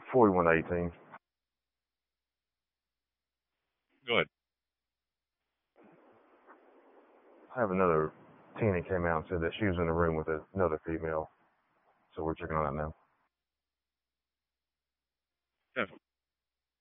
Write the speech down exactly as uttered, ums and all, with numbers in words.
forty-one eighteen. Go ahead. I have another teen that came out and said that she was in a room with another female. So we're checking on that now. Yeah.